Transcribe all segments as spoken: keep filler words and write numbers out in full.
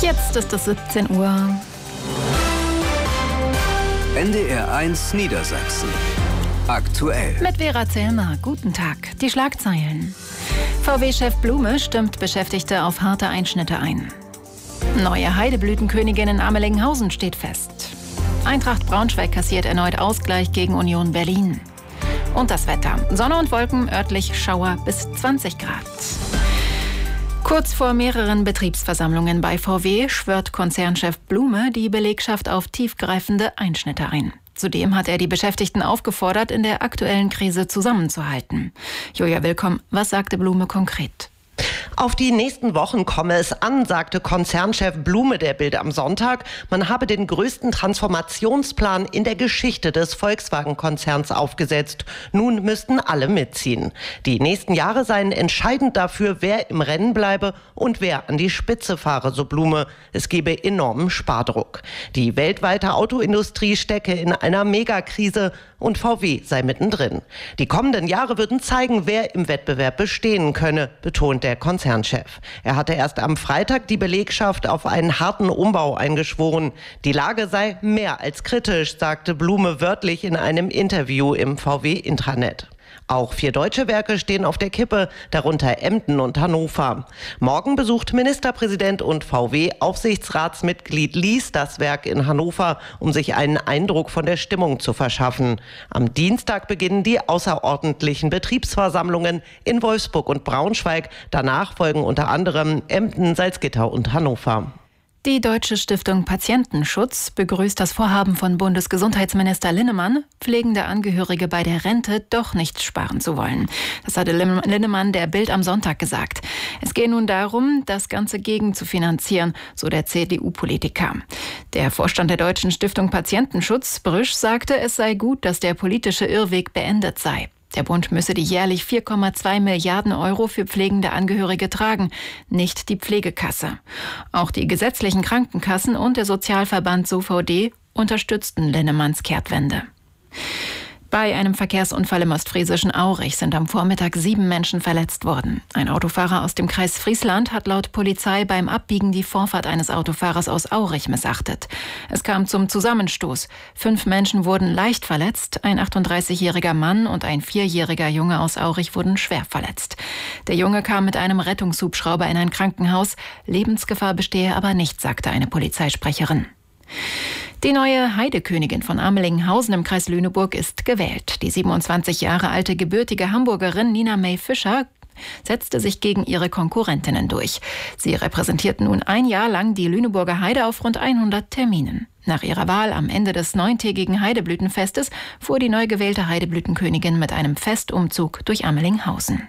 Jetzt ist es siebzehn Uhr. N D R eins Niedersachsen. Aktuell. Mit Vera Zellmer. Guten Tag. Die Schlagzeilen. V W-Chef Blume stimmt Beschäftigte auf harte Einschnitte ein. Neue Heideblütenkönigin in Amelinghausen steht fest. Eintracht Braunschweig kassiert erneut Ausgleich gegen Union Berlin. Und das Wetter. Sonne und Wolken, örtlich Schauer bis zwanzig Grad. Kurz vor mehreren Betriebsversammlungen bei V W schwört Konzernchef Blume die Belegschaft auf tiefgreifende Einschnitte ein. Zudem hat er die Beschäftigten aufgefordert, in der aktuellen Krise zusammenzuhalten. Julia Willkomm, was sagte Blume konkret? Auf die nächsten Wochen komme es an, sagte Konzernchef Blume der Bild am Sonntag. Man habe den größten Transformationsplan in der Geschichte des Volkswagen-Konzerns aufgesetzt. Nun müssten alle mitziehen. Die nächsten Jahre seien entscheidend dafür, wer im Rennen bleibe und wer an die Spitze fahre, so Blume. Es gebe enormen Spardruck. Die weltweite Autoindustrie stecke in einer Megakrise und V W sei mittendrin. Die kommenden Jahre würden zeigen, wer im Wettbewerb bestehen könne, betont der Konzernchef. Er hatte erst am Freitag die Belegschaft auf einen harten Umbau eingeschworen. Die Lage sei mehr als kritisch, sagte Blume wörtlich in einem Interview im V W-Intranet. Auch vier deutsche Werke stehen auf der Kippe, darunter Emden und Hannover. Morgen besucht Ministerpräsident und V W-Aufsichtsratsmitglied Lies das Werk in Hannover, um sich einen Eindruck von der Stimmung zu verschaffen. Am Dienstag beginnen die außerordentlichen Betriebsversammlungen in Wolfsburg und Braunschweig. Danach folgen unter anderem Emden, Salzgitter und Hannover. Die Deutsche Stiftung Patientenschutz begrüßt das Vorhaben von Bundesgesundheitsminister Linnemann, pflegende Angehörige bei der Rente doch nicht sparen zu wollen. Das hatte Linnemann der Bild am Sonntag gesagt. Es gehe nun darum, das Ganze gegenzufinanzieren, so der C D U-Politiker. Der Vorstand der Deutschen Stiftung Patientenschutz, Brüsch, sagte, es sei gut, dass der politische Irrweg beendet sei. Der Bund müsse die jährlich vier Komma zwei Milliarden Euro für pflegende Angehörige tragen, nicht die Pflegekasse. Auch die gesetzlichen Krankenkassen und der Sozialverband S O V D unterstützten Linnemanns Kehrtwende. Bei einem Verkehrsunfall im ostfriesischen Aurich sind am Vormittag sieben Menschen verletzt worden. Ein Autofahrer aus dem Kreis Friesland hat laut Polizei beim Abbiegen die Vorfahrt eines Autofahrers aus Aurich missachtet. Es kam zum Zusammenstoß. Fünf Menschen wurden leicht verletzt, ein achtunddreißigjähriger Mann und ein vierjähriger Junge aus Aurich wurden schwer verletzt. Der Junge kam mit einem Rettungshubschrauber in ein Krankenhaus. Lebensgefahr bestehe aber nicht, sagte eine Polizeisprecherin. Die neue Heidekönigin von Amelinghausen im Kreis Lüneburg ist gewählt. Die siebenundzwanzig Jahre alte gebürtige Hamburgerin Nina May Fischer setzte sich gegen ihre Konkurrentinnen durch. Sie repräsentiert nun ein Jahr lang die Lüneburger Heide auf rund hundert Terminen. Nach ihrer Wahl am Ende des neuntägigen Heideblütenfestes fuhr die neu gewählte Heideblütenkönigin mit einem Festumzug durch Amelinghausen.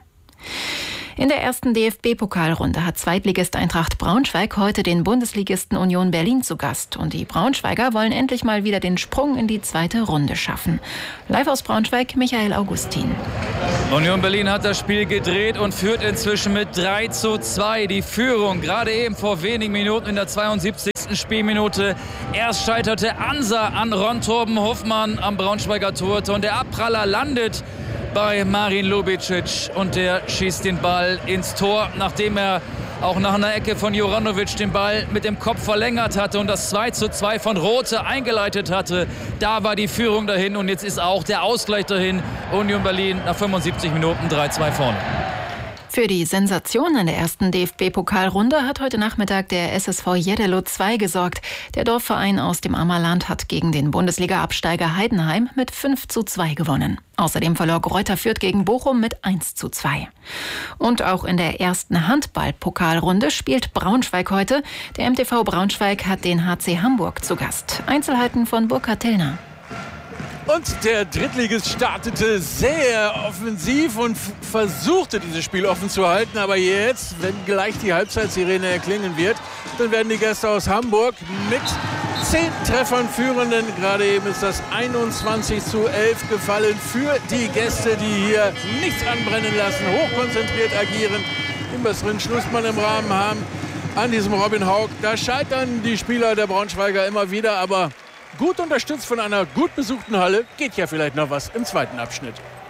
In der ersten D F B-Pokalrunde hat Zweitligist Eintracht Braunschweig heute den Bundesligisten Union Berlin zu Gast. Und die Braunschweiger wollen endlich mal wieder den Sprung in die zweite Runde schaffen. Live aus Braunschweig, Michael Augustin. Union Berlin hat das Spiel gedreht und führt inzwischen mit drei zu zwei. Die Führung gerade eben vor wenigen Minuten in der zweiundsiebzigsten Spielminute. Erst scheiterte Ansa an Ron Torben Hoffmann am Braunschweiger Tor. Und der Abpraller landet bei Marin Lubicic und der schießt den Ball ins Tor, nachdem er auch nach einer Ecke von Juranovic den Ball mit dem Kopf verlängert hatte und das zwei zu zwei von Rothe eingeleitet hatte. Da war die Führung dahin und jetzt ist auch der Ausgleich dahin. Union Berlin nach fünfundsiebzig Minuten drei zwei vorne. Für die Sensation in der ersten D F B-Pokalrunde hat heute Nachmittag der S S V Jeddelo zwei gesorgt. Der Dorfverein aus dem Ammerland hat gegen den Bundesliga-Absteiger Heidenheim mit fünf zu zwei gewonnen. Außerdem verlor Greuther Fürth gegen Bochum mit eins zu zwei. Und auch in der ersten Handball-Pokalrunde spielt Braunschweig heute. Der M T V Braunschweig hat den H C Hamburg zu Gast. Einzelheiten von Burkhard Tillner. Und der Drittligist startete sehr offensiv und f- versuchte, dieses Spiel offen zu halten. Aber jetzt, wenn gleich die Halbzeitsirene erklingen wird, dann werden die Gäste aus Hamburg mit zehn Treffern führen. Denn gerade eben ist das einundzwanzig zu elf gefallen für die Gäste, die hier nichts anbrennen lassen, hochkonzentriert agieren, den besseren Schlussmann im Rahmen haben an diesem Robin Haug. Da scheitern die Spieler der Braunschweiger immer wieder, aber gut unterstützt von einer gut besuchten Halle geht ja vielleicht noch was im zweiten Abschnitt.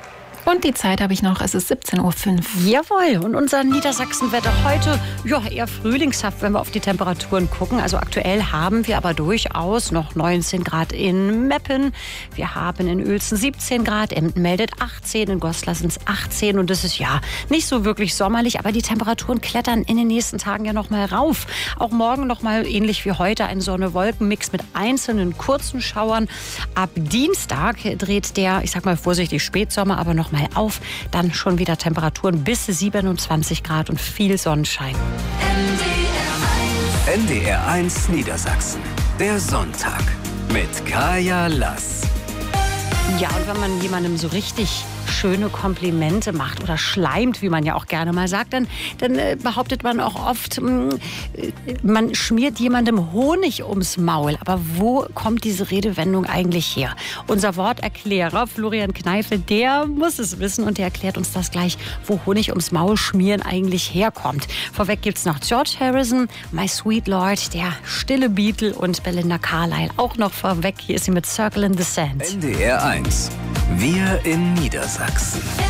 Und die Zeit habe ich noch, es ist siebzehn Uhr fünf. Jawohl, und unser Niedersachsenwetter heute, ja, eher frühlingshaft, wenn wir auf die Temperaturen gucken. Also aktuell haben wir aber durchaus noch neunzehn Grad in Meppen. Wir haben in Uelzen siebzehn Grad, Emden meldet achtzehn, in Goslar sind es achtzehn. Und das ist ja nicht so wirklich sommerlich, aber die Temperaturen klettern in den nächsten Tagen ja noch mal rauf. Auch morgen noch mal ähnlich wie heute ein Sonne-Wolken-Mix mit einzelnen kurzen Schauern. Ab Dienstag dreht der, ich sag mal vorsichtig, Spätsommer aber noch mal auf. Dann schon wieder Temperaturen bis siebenundzwanzig Grad und viel Sonnenschein. N D R eins Niedersachsen. Der Sonntag mit Kaya Lass. Ja, und wenn man jemandem so richtig schöne Komplimente macht oder schleimt, wie man ja auch gerne mal sagt, dann, dann äh, behauptet man auch oft, mh, man schmiert jemandem Honig ums Maul. Aber wo kommt diese Redewendung eigentlich her? Unser Worterklärer Florian Kneifel, der muss es wissen und der erklärt uns das gleich, wo Honig ums Maul schmieren eigentlich herkommt. Vorweg gibt's noch George Harrison, My Sweet Lord, der stille Beatle und Belinda Carlisle. Auch noch vorweg, hier ist sie mit Circle in the Sand. N D R eins. Wir in Niedersachsen.